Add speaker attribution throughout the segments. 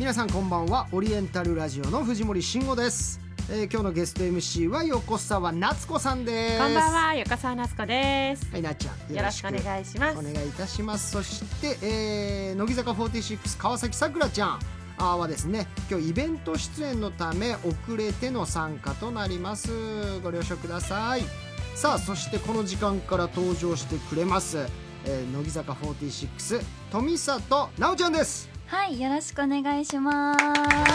Speaker 1: 皆さんこんばんは。オリエンタルラジオの藤森慎吾です。今日のゲスト MC は横澤夏子さんです。
Speaker 2: こんばんは、横澤夏子です。
Speaker 1: はい、なっちゃん
Speaker 2: よろしくお願いします。
Speaker 1: お願いいたします。そして、乃木坂46川崎さくらちゃんはですね、今日イベント出演のため遅れての参加となります。ご了承ください。さあ、そしてこの時間から登場してくれます、乃木坂46富里奈央ちゃんです。
Speaker 3: はい、よろしくお願いします。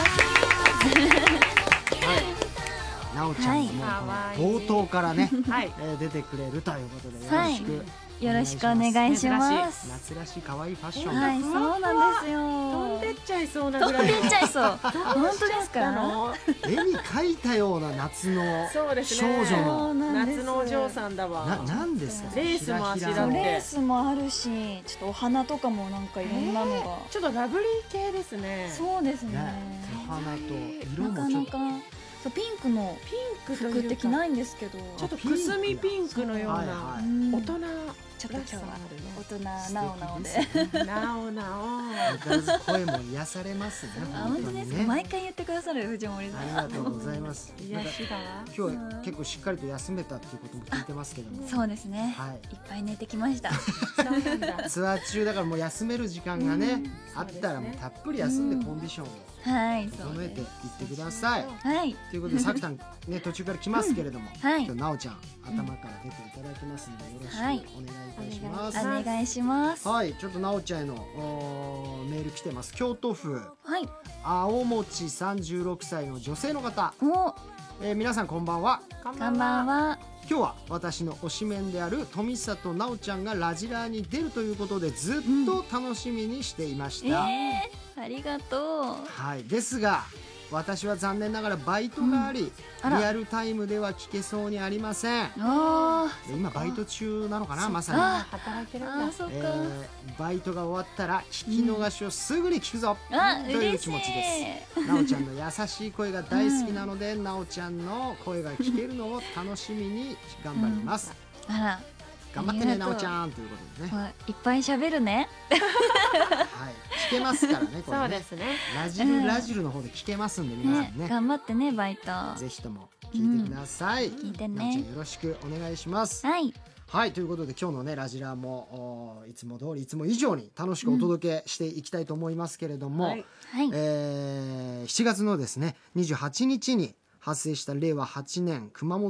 Speaker 1: 奈央ちゃんも冒頭からね、
Speaker 2: はい、
Speaker 1: 出てくれるということで
Speaker 3: はい、よろしくお願いします。
Speaker 1: 夏らしい可愛いファッション、
Speaker 3: はい、そうなんですよ。
Speaker 2: 飛んでっちゃいそうなぐらい。
Speaker 3: 飛んでっちゃいそう。本当ですか？
Speaker 1: 絵に描いたような夏の
Speaker 2: そうです
Speaker 1: 少
Speaker 2: ね、
Speaker 1: 女の
Speaker 2: 夏のお嬢さんだわ。
Speaker 1: なんですか？
Speaker 2: レースもあしらって、
Speaker 3: レースもあるし、ちょっとお花とかもなんかいろんなのが、
Speaker 2: ちょっとラブリー系ですね。
Speaker 3: そうですね。
Speaker 1: お花と色もちょっと
Speaker 3: なかなかそうピンクの服って着ないんですけど、
Speaker 2: ちょっとくすみピンクのような大人。
Speaker 3: ちょっと今日は大人なおなおで、
Speaker 2: なおなお。
Speaker 1: 相変わらず声も癒されますね。
Speaker 3: 本当ですか？毎回言ってくださる藤森さん。
Speaker 1: ありがとうございます。
Speaker 2: 癒しだわ。
Speaker 1: 今日は結構しっかりと休めたっていうことも聞いてますけども。
Speaker 3: そうですね。
Speaker 1: はい。
Speaker 3: いっぱい寝てきました。
Speaker 1: ツアー中だからもう休める時間がね、あったらもうたっぷり休んでコンディションを整えていってください。
Speaker 3: はい。
Speaker 1: ということでさくたんね、途中から来ますけれども、
Speaker 3: はい。
Speaker 1: 今日なおちゃん頭から出ていただきますのでよろしくお願いいたします。
Speaker 3: お願いします。
Speaker 1: はい、ちょっとなおちゃんへのメール来てます。京都府青餅さん16歳の女性の方。皆さんこんばんは。
Speaker 3: こんばんは。
Speaker 1: 今日は私の推しメンである富里奈央ちゃんがラジラーに出るということでずっと楽しみにしていました。
Speaker 3: ありがとう。
Speaker 1: はい、ですが私は残念ながらバイトがあり、リアルタイムでは聞けそうにありません。今バイト中なのかな、まさに。
Speaker 2: 働いてるんだ。
Speaker 1: バイトが終わったら聞き逃しをすぐに聞くぞ、という気持ちです。なおちゃんの優しい声が大好きなので、なおちゃんの声が聞けるのを楽しみに頑張ります。頑張ってね、なおちゃんということでね。
Speaker 3: いっぱい喋るね。
Speaker 1: はい、聞けますからね、これね。
Speaker 2: そうですね。
Speaker 1: ラジルの方で聞けますんで、皆さんね。
Speaker 3: 頑張ってね、バイト。
Speaker 1: ぜひとも聞いてください。
Speaker 3: 聞いてね。
Speaker 1: なおちゃんよろしくお願いします。
Speaker 3: はい。
Speaker 1: はい、ということで今日のねラジラーもいつも通りいつも以上に楽しくお届けしていきたいと思いますけれども、7月のですね28日に発生した令和8年熊本